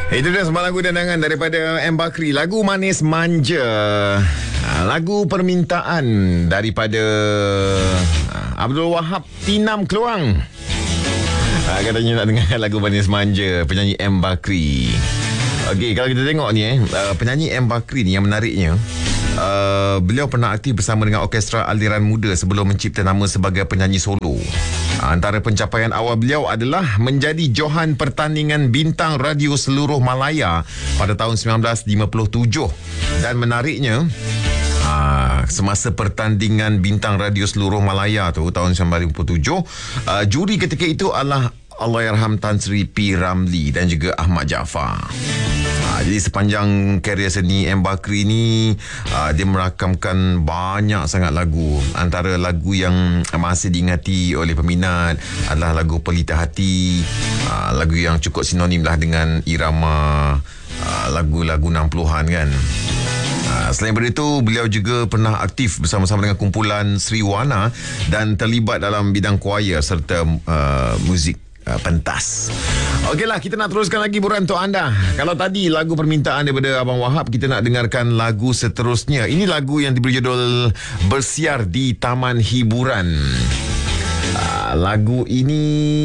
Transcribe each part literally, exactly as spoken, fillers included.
Itu dia semua lagu dandangan daripada M. Bakri. Lagu Manis Manja. Lagu permintaan daripada Abdul Wahab Tinam Keluang. Katanya nak dengar lagu Manis Manja, penyanyi M. Bakri. Okey, kalau kita tengok ni eh, penyanyi M. Bakri ni yang menariknya, Uh, beliau pernah aktif bersama dengan Orkestra Aliran Muda sebelum mencipta nama sebagai penyanyi solo. Antara pencapaian awal beliau adalah menjadi Johan Pertandingan Bintang Radio Seluruh Malaya pada tahun sembilan belas lima puluh tujuh. Dan menariknya, uh, semasa pertandingan Bintang Radio Seluruh Malaya tu tahun sembilan belas lima puluh tujuh, uh, juri ketika itu adalah Allahyarham Tan Sri P. Ramli dan juga Ahmad Jaafar. Ha, jadi sepanjang karier seni M. Bakri ni, uh, dia merakamkan banyak sangat lagu. Antara lagu yang masih diingati oleh peminat adalah lagu Pelita Hati, uh, lagu yang cukup sinonim lah dengan irama uh, lagu-lagu enam puluhan kan. Uh, selain daripada itu, beliau juga pernah aktif bersama-sama dengan kumpulan Sri Wana dan terlibat dalam bidang choir serta uh, muzik pentas. Okeylah, kita nak teruskan lagi buruan untuk anda. Kalau tadi lagu permintaan daripada Abang Wahab, kita nak dengarkan lagu seterusnya. Ini lagu yang diberi judul Bersiar di Taman Hiburan. Uh, lagu ini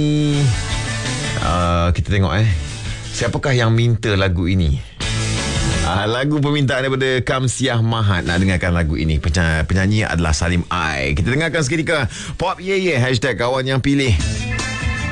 uh, kita tengok eh siapakah yang minta lagu ini. Uh, lagu permintaan daripada Kamsiah Mahat. Nak dengarkan lagu ini. Penyanyi adalah Salim Ai. Kita dengarkan seketika. Pop Ye Ye, hashtag kawan yang pilih.